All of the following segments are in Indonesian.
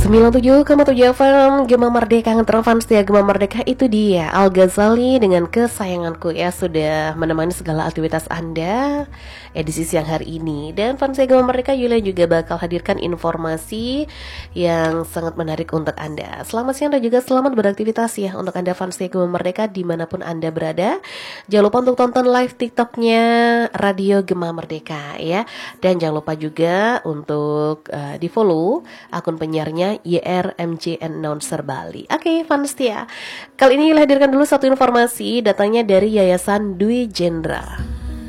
97,7 FM Gema Merdeka, Ngetrofan setia Gema Merdeka. Itu dia Al Ghazali dengan Kesayanganku ya, sudah menemani segala aktivitas Anda edisi siang hari ini. Dan fans Gema Merdeka, Yulia juga bakal hadirkan informasi yang sangat menarik untuk Anda. Selamat siang dan juga selamat beraktivitas ya untuk Anda fans Gema Merdeka dimanapun Anda berada. Jangan lupa untuk tonton live TikToknya Radio Gema Merdeka ya. Dan jangan lupa juga untuk di follow akun penyiarnya YRMJ Announcer Bali. Oke, fans setia. Kali ini hadirkan dulu satu informasi, datangnya dari Yayasan Dwi Jendra.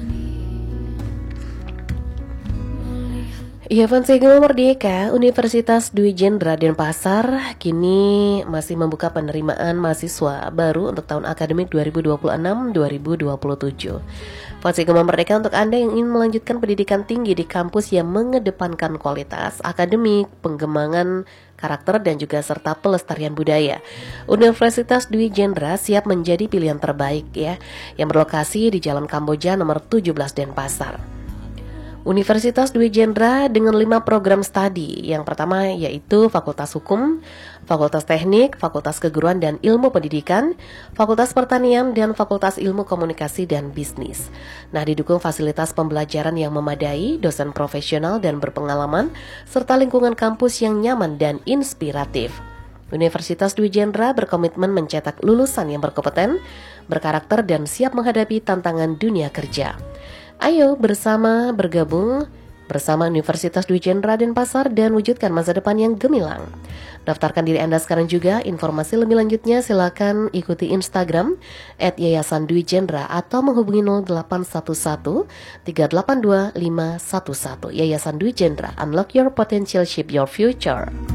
Ya, fans Gema Merdeka, Universitas Dwi Jendra Denpasar kini masih membuka penerimaan mahasiswa baru untuk tahun akademik 2026-2027. Fans Gema Merdeka, untuk Anda yang ingin melanjutkan pendidikan tinggi di kampus yang mengedepankan kualitas akademik, pengembangan karakter dan juga serta pelestarian budaya, Universitas Dwi Jendra siap menjadi pilihan terbaik ya, yang berlokasi di Jalan Kamboja nomor 17 Denpasar. Universitas Dwi Jendra dengan 5 program studi. Yang pertama yaitu Fakultas Hukum, Fakultas Teknik, Fakultas Keguruan dan Ilmu Pendidikan, Fakultas Pertanian, dan Fakultas Ilmu Komunikasi dan Bisnis. Nah, didukung fasilitas pembelajaran yang memadai, dosen profesional dan berpengalaman, serta lingkungan kampus yang nyaman dan inspiratif. Universitas Dwi Jendra berkomitmen mencetak lulusan yang berkompeten, berkarakter, dan siap menghadapi tantangan dunia kerja. Ayo bergabung bersama Universitas Dwi Jendra Denpasar dan wujudkan masa depan yang gemilang. Daftarkan diri Anda sekarang juga. Informasi lebih lanjutnya silakan ikuti Instagram @yayasan_dwi_jendra atau menghubungi 0811 382 511. Yayasan Dwi Jendra, unlock your potential, shape your future.